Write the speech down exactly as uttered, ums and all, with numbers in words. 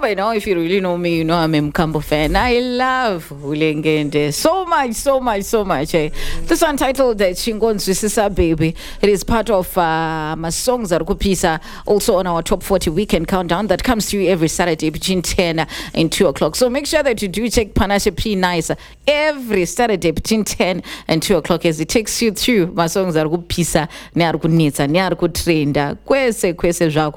by now, if you really know me, you know I'm a Mkambo fan. I love Ulengende so much, so much, so much. Eh? This one titled uh, Chingon Zwisisa Baby. It is part of uh, my songs that Kupisa, also on our top forty weekend countdown that comes to you every Saturday between ten and two o'clock. So make sure that you do check Panashe P Nice every Saturday between ten and two o'clock as it takes you through my songs that Kupisa, ne ari kunitsa, ne ari kutrenda, kwese kwese zvako.